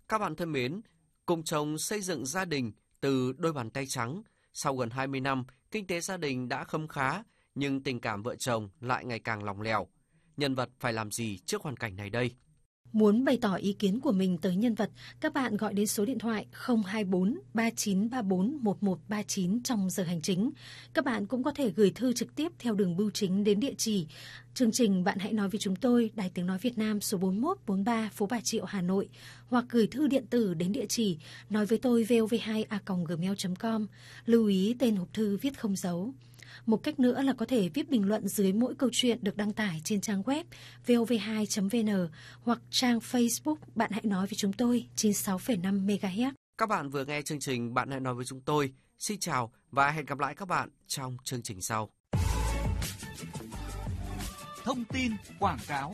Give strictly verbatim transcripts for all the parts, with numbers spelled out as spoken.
Các bạn thân mến, cùng chồng xây dựng gia đình từ đôi bàn tay trắng, sau gần hai mươi năm, kinh tế gia đình đã khấm khá, nhưng tình cảm vợ chồng lại ngày càng lỏng lẻo. Nhân vật phải làm gì trước hoàn cảnh này đây? Muốn bày tỏ ý kiến của mình tới nhân vật, các bạn gọi đến số điện thoại không hai bốn ba chín ba bốn một một ba chín trong giờ hành chính. Các bạn cũng có thể gửi thư trực tiếp theo đường bưu chính đến địa chỉ chương trình Bạn Hãy Nói Với Chúng Tôi, Đài Tiếng Nói Việt Nam, số bốn mươi mốt bốn mươi ba, phố Bà Triệu, Hà Nội, hoặc gửi thư điện tử đến địa chỉ nói với tôi vov hai a còng gmail chấm com. Lưu ý tên hộp thư viết không dấu. Một cách nữa là có thể viết bình luận dưới mỗi câu chuyện được đăng tải trên trang web vov hai chấm vn hoặc trang Facebook Bạn Hãy Nói Với Chúng Tôi chín mươi sáu phẩy năm mê ga héc. Các bạn vừa nghe chương trình Bạn Hãy Nói Với Chúng Tôi. Xin chào và hẹn gặp lại các bạn trong chương trình sau. Thông tin quảng cáo.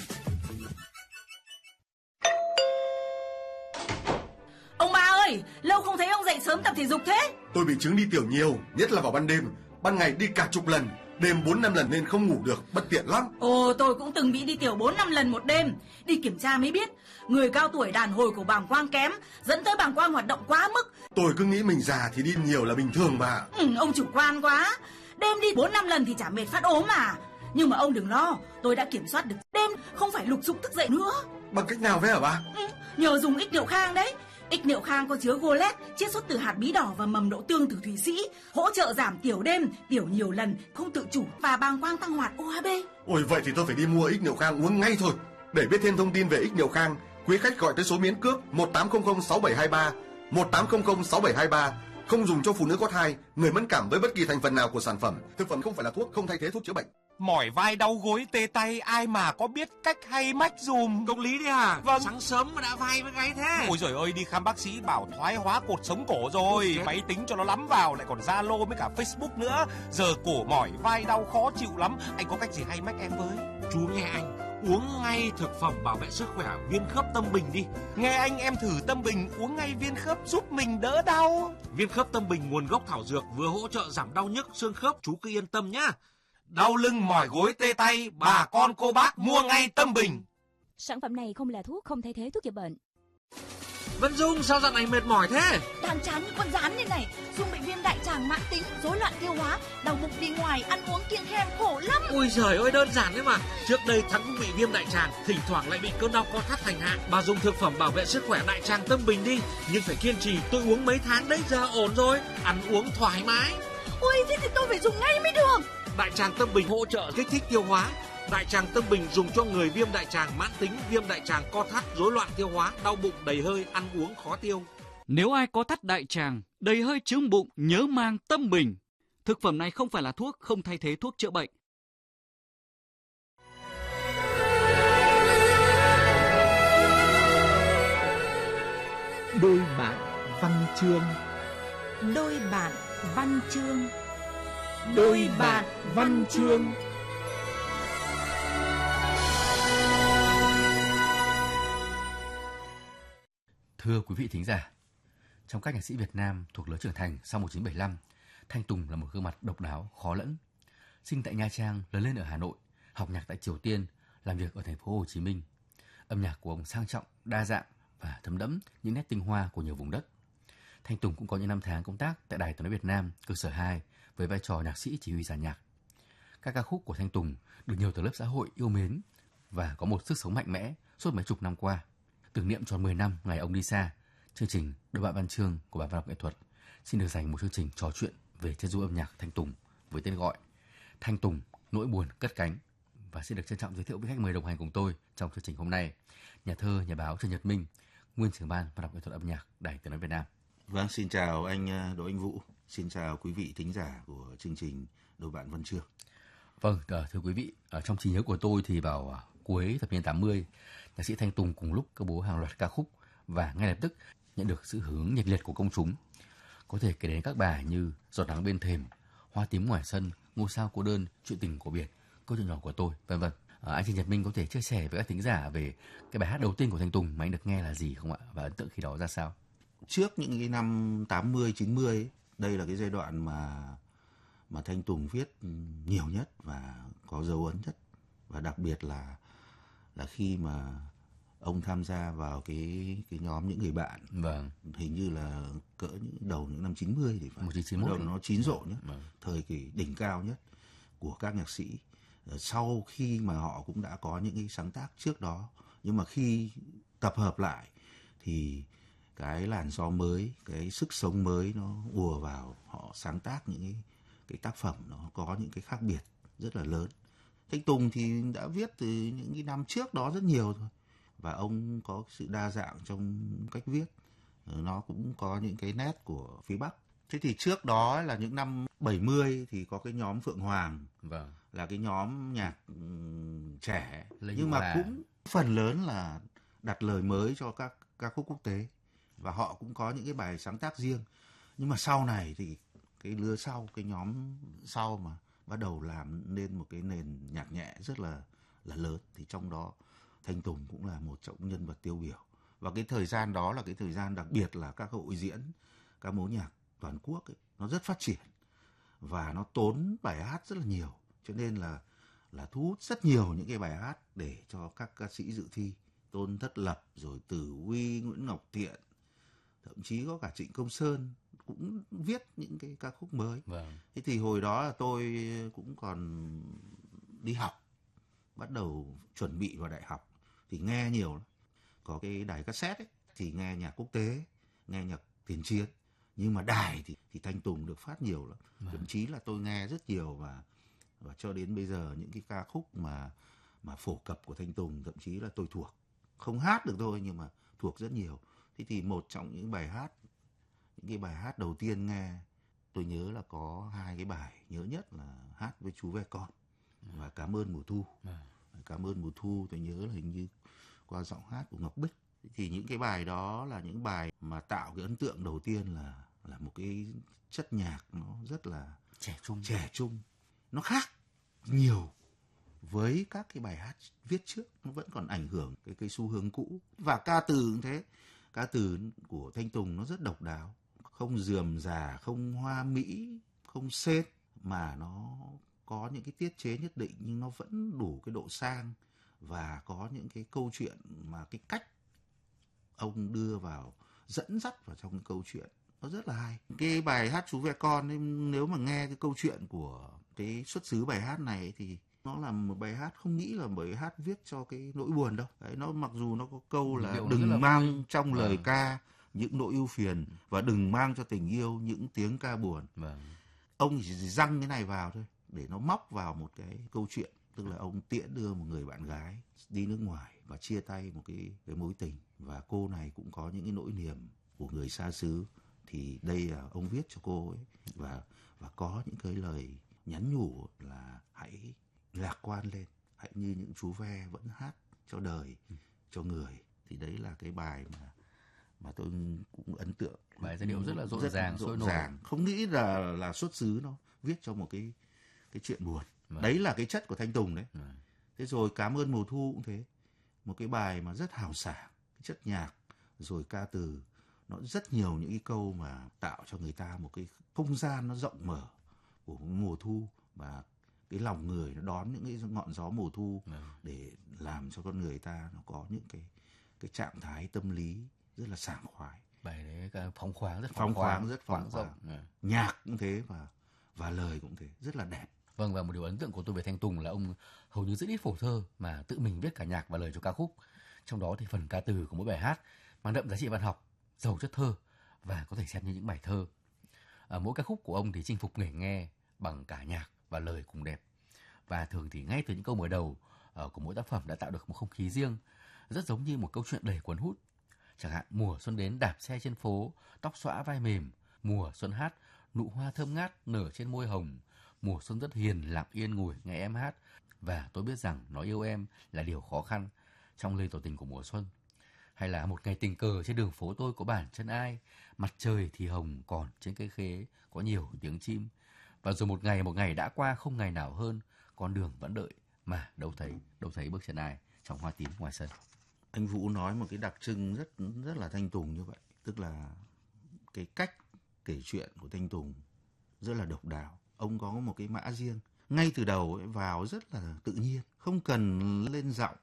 Ông ba ơi, lâu không thấy ông dậy sớm tập thể dục thế. Tôi bị chứng đi tiểu nhiều, nhất là vào ban đêm. Ban ngày đi cả chục lần, đêm bốn năm lần nên không ngủ được, bất tiện lắm. Ồ, tôi cũng từng bị đi tiểu bốn năm lần một đêm. Đi kiểm tra mới biết, người cao tuổi đàn hồi của bàng quang kém, dẫn tới bàng quang hoạt động quá mức. Tôi cứ nghĩ mình già thì đi nhiều là bình thường mà. Ừ, ông chủ quan quá. Đêm đi bốn năm lần thì chả mệt phát ốm mà. Nhưng mà ông đừng lo, tôi đã kiểm soát được. Đêm không phải lục dục thức dậy nữa. Bằng cách nào vậy hả bà? Ừ, nhờ dùng ích niệu khang đấy. Ích niệu khang có chứa golet, chiết xuất từ hạt bí đỏ và mầm đậu tương từ Thụy Sĩ, hỗ trợ giảm tiểu đêm, tiểu nhiều lần, không tự chủ và bàng quang tăng hoạt o hát bê. Ôi vậy thì tôi phải đi mua ích niệu khang uống ngay thôi. Để biết thêm thông tin về ích niệu khang, quý khách gọi tới số miễn cước một tám không không sáu bảy hai ba, một tám không không sáu bảy hai ba. Không dùng cho phụ nữ có thai, người mẫn cảm với bất kỳ thành phần nào của sản phẩm. Thực phẩm không phải là thuốc, không thay thế thuốc chữa bệnh. Mỏi vai đau gối tê tay, ai mà có biết cách hay mách dùm. Công lý đấy à? Vâng. Sáng sớm mà đã vai với gáy thế. Ôi giời ơi, đi khám bác sĩ bảo thoái hóa cột sống cổ rồi. Máy tính cho nó lắm vào, lại còn Zalo với cả Facebook nữa. Giờ cổ mỏi vai đau khó chịu lắm. Anh có cách gì hay mách em với? Chú nghe anh, uống ngay thực phẩm bảo vệ sức khỏe viên khớp Tâm Bình đi. Nghe anh, em thử Tâm Bình uống ngay viên khớp giúp mình đỡ đau. Viên khớp Tâm Bình nguồn gốc thảo dược, vừa hỗ trợ giảm đau nhức xương khớp, chú cứ yên tâm nhá. Đau lưng mỏi gối tê tay, bà con cô bác mua ngay Tâm Bình. Sản phẩm này không là thuốc, không thay thế thuốc chữa bệnh. Vân Dung, sao dạo này mệt mỏi thế? Đang chán như con rán như này. Dung bị viêm đại tràng mãn tính, rối loạn tiêu hóa, đau bụng đi ngoài, ăn uống kiêng khem khổ lắm. Ui giời ơi, đơn giản đấy mà. Trước đây Thắng cũng bị viêm đại tràng, thỉnh thoảng lại bị cơn đau co thắt thành hạn. Bà dùng thực phẩm bảo vệ sức khỏe đại tràng Tâm Bình đi, nhưng phải kiên trì. Tôi uống mấy tháng đấy, giờ ổn rồi, ăn uống thoải mái. Ui, thế thì tôi phải dùng ngay mới được. Đại tràng Tâm Bình hỗ trợ kích thích tiêu hóa. Đại tràng Tâm Bình dùng cho người viêm đại tràng mãn tính, viêm đại tràng co thắt, rối loạn tiêu hóa, đau bụng đầy hơi, ăn uống khó tiêu. Nếu ai có thắt đại tràng, đầy hơi chướng bụng, nhớ mang Tâm Bình. Thực phẩm này không phải là thuốc, không thay thế thuốc chữa bệnh. Đôi bạn văn chương. Đôi bạn văn chương. Đôi bạn văn chương. Thưa quý vị thính giả, trong các nhạc sĩ Việt Nam thuộc lứa trưởng thành sau một nghìn chín trăm bảy mươi lăm, Thanh Tùng là một gương mặt độc đáo, khó lẫn. Sinh tại Nha Trang, lớn lên ở Hà Nội, học nhạc tại Triều Tiên, làm việc ở thành phố Hồ Chí Minh. Âm nhạc của ông sang trọng, đa dạng và thấm đẫm những nét tinh hoa của nhiều vùng đất. Thanh Tùng cũng có những năm tháng công tác tại Đài Tiếng Nói Việt Nam cơ sở hai với vai trò nhạc sĩ chỉ huy dàn nhạc. Các ca khúc của Thanh Tùng được nhiều tầng lớp xã hội yêu mến và có một sức sống mạnh mẽ suốt mấy chục năm qua. Tưởng niệm tròn mười năm ngày ông đi xa, chương trình Đôi bạn văn chương của Ban Văn học nghệ thuật xin được dành một chương trình trò chuyện về chân dung âm nhạc Thanh Tùng với tên gọi Thanh Tùng nỗi buồn cất cánh, và xin được trân trọng giới thiệu với khách mời đồng hành cùng tôi trong chương trình hôm nay, nhà thơ, nhà báo Trần Nhật Minh, nguyên trưởng ban Văn học nghệ thuật âm nhạc Đài Tiếng Nói Việt Nam. Vâng, xin chào anh Đỗ Anh Vũ, xin chào quý vị thính giả của chương trình Đôi bạn văn chương. Vâng, thưa quý vị, ở trong trí nhớ của tôi thì vào cuối thập niên tám mươi, nhạc sĩ Thanh Tùng cùng lúc công bố hàng loạt ca khúc và ngay lập tức nhận được sự hưởng ứng nhiệt liệt của công chúng. Có thể kể đến các bài như Giọt nắng bên thềm, Hoa tím ngoài sân, Ngôi sao cô đơn, Chuyện tình của biển, Câu chuyện nhỏ của tôi, vân vân. À, anh Trần Nhật Minh có thể chia sẻ với các thính giả về cái bài hát đầu tiên của Thanh Tùng mà anh được nghe là gì không ạ? Và ấn tượng khi đó ra sao? Trước những cái năm tám mươi, chín mươi ấy, đây là cái giai đoạn mà mà Thanh Tùng viết nhiều nhất và có dấu ấn nhất, và đặc biệt là là khi mà ông tham gia vào cái cái nhóm những người bạn. Vâng. Hình như là cỡ những đầu những năm chín mươi thì phải. một nghìn chín trăm chín mươi mốt đầu nó chín rộ nhé. Vâng. Thời kỳ đỉnh cao nhất của các nhạc sĩ. Sau khi mà họ cũng đã có những cái sáng tác trước đó, nhưng mà khi tập hợp lại thì cái làn gió mới, cái sức sống mới nó ùa vào, họ sáng tác những cái, cái tác phẩm nó có những cái khác biệt rất là lớn. Thanh Tùng thì đã viết từ những cái năm trước đó rất nhiều thôi, và ông có sự đa dạng trong cách viết, nó cũng có những cái nét của phía Bắc. Thế thì trước đó là những năm bảy mươi thì có cái nhóm Phượng Hoàng, vâng. là cái nhóm nhạc um, trẻ, Lấy nhưng mà là... cũng phần lớn là đặt lời mới cho các ca khúc quốc tế, và họ cũng có những cái bài sáng tác riêng. Nhưng mà sau này thì cái lứa sau, cái nhóm sau mà bắt đầu làm nên một cái nền nhạc nhẹ rất là là lớn, thì trong đó Thanh Tùng cũng là một trong nhân vật tiêu biểu. Và cái thời gian đó là cái thời gian đặc biệt là các hội diễn, các mối nhạc toàn quốc ấy, nó rất phát triển và nó tốn bài hát rất là nhiều, cho nên là là thu hút rất nhiều những cái bài hát để cho các ca sĩ dự thi. Tôn Thất Lập, rồi Tử Uy, Nguyễn Ngọc Thiện, thậm chí có cả Trịnh Công Sơn cũng viết những cái ca khúc mới. Vâng. Thế thì hồi đó là tôi cũng còn đi học, bắt đầu chuẩn bị vào đại học thì nghe nhiều lắm. Có cái đài cassette ấy, thì nghe nhạc quốc tế, nghe nhạc tiền chiến. Nhưng mà đài thì, thì Thanh Tùng được phát nhiều lắm. Vâng. Thậm chí là tôi nghe rất nhiều, và và cho đến bây giờ những cái ca khúc mà mà phổ cập của Thanh Tùng thậm chí là tôi thuộc. Không hát được thôi nhưng mà thuộc rất nhiều. Thế thì một trong những bài hát, những cái bài hát đầu tiên nghe, tôi nhớ là có hai cái bài nhớ nhất là Hát với Chú Ve Con và Cảm ơn mùa thu. Cảm ơn mùa thu tôi nhớ là hình như qua giọng hát của Ngọc Bích. Thì những cái bài đó là những bài mà tạo cái ấn tượng đầu tiên là là một cái chất nhạc nó rất là trẻ trung, trẻ trung. Nó khác nhiều với các cái bài hát viết trước, nó vẫn còn ảnh hưởng cái cái xu hướng cũ. Và ca từ cũng thế, ca từ của Thanh Tùng nó rất độc đáo, không rườm rà, không hoa mỹ, không sến, mà nó có những cái tiết chế nhất định nhưng nó vẫn đủ cái độ sang, và có những cái câu chuyện mà cái cách ông đưa vào, dẫn dắt vào trong cái câu chuyện nó rất là hay. Cái bài Hát Chú Ve Con ấy, nếu mà nghe cái câu chuyện của cái xuất xứ bài hát này ấy, thì nó là một bài hát, không nghĩ là một bài hát viết cho cái nỗi buồn đâu. Đấy, nó mặc dù nó có câu là đừng là mang vui. Trong lời vâng. ca những nỗi ưu phiền, và đừng mang cho tình yêu những tiếng ca buồn. Vâng. Ông chỉ răng cái này vào thôi để nó móc vào một cái câu chuyện, tức là ông tiễn đưa một người bạn gái đi nước ngoài và chia tay một cái cái mối tình, và cô này cũng có những cái nỗi niềm của người xa xứ, thì đây là ông viết cho cô ấy, và và có những cái lời nhắn nhủ là hãy lạc quan lên, hãy như những chú ve vẫn hát cho đời, cho người. Thì đấy là cái bài mà mà tôi cũng ấn tượng. Bài giai điệu rất là rộn ràng, sôi nổi. Không nghĩ là là xuất xứ nó viết cho một cái cái chuyện buồn. Vâng. Đấy là cái chất của Thanh Tùng đấy. Vâng. Thế rồi Cảm ơn mùa thu cũng thế, một cái bài mà rất hào sảng, cái chất nhạc rồi ca từ, nó rất nhiều những cái câu mà tạo cho người ta một cái không gian nó rộng mở của mùa thu, và cái lòng người nó đón những cái ngọn gió mùa thu. Vâng. Để làm cho con người ta nó có những cái cái trạng thái tâm lý rất là sảng khoái. Bài đấy phóng khoáng, rất phóng, phóng khoáng, khoáng, rất phóng khoáng. khoáng. Nhạc cũng thế, và và lời cũng thế, rất là đẹp. Vâng, và một điều ấn tượng của tôi về Thanh Tùng là ông hầu như rất ít phổ thơ mà tự mình viết cả nhạc và lời cho ca khúc. Trong đó thì phần ca từ của mỗi bài hát mang đậm giá trị văn học, giàu chất thơ và có thể xem như những bài thơ. À, mỗi ca khúc của ông thì chinh phục người nghe bằng cả nhạc và lời cùng đẹp. Và thường thì ngay từ những câu mở đầu uh, của mỗi tác phẩm đã tạo được một không khí riêng, rất giống như một câu chuyện đầy cuốn hút. Chẳng hạn mùa xuân đến đạp xe trên phố, tóc xõa vai mềm, mùa xuân hát, nụ hoa thơm ngát nở trên môi hồng, mùa xuân rất hiền lặng yên ngồi nghe em hát, và tôi biết rằng nói yêu em là điều khó khăn trong lời tỏ tình của mùa xuân. Hay là một ngày tình cờ trên đường phố tôi có bàn chân ai, mặt trời thì hồng còn trên cây khế có nhiều tiếng chim. Và rồi một ngày một ngày đã qua không ngày nào hơn, con đường vẫn đợi mà đâu thấy đâu thấy bước chân ai trong hoa tím ngoài sân. Anh Vũ nói một cái đặc trưng rất rất là Thanh Tùng như vậy, tức là cái cách kể chuyện của Thanh Tùng rất là độc đáo. Ông có một cái mã riêng, ngay từ đầu ấy, vào rất là tự nhiên, không cần lên giọng,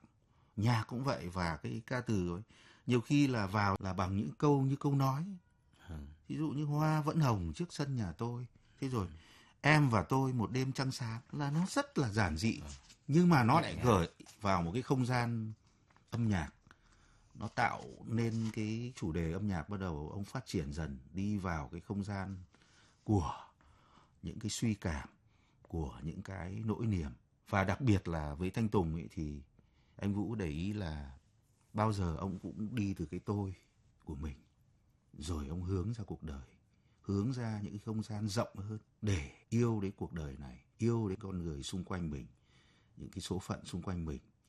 nhạc cũng vậy, và cái ca từ ấy, nhiều khi là vào là bằng những câu như câu nói. Ví dụ như hoa vẫn hồng trước sân nhà tôi, thế rồi em và tôi một đêm trăng sáng, là nó rất là giản dị, nhưng mà nó lại gửi vào một cái không gian âm nhạc. Nó tạo nên cái chủ đề âm nhạc, bắt đầu ông phát triển dần đi vào cái không gian của những cái suy cảm, của những cái nỗi niềm. Và đặc biệt là với Thanh Tùng ấy, thì anh Vũ để ý là bao giờ ông cũng đi từ cái tôi của mình, rồi ông hướng ra cuộc đời, hướng ra những cái không gian rộng hơn để yêu đến cuộc đời này, yêu đến con người xung quanh mình, những cái số phận xung quanh mình.